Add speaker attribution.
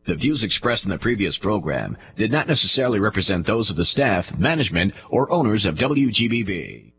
Speaker 1: The views expressed in the previous program did not necessarily represent those of the staff, management, or owners of WGBB.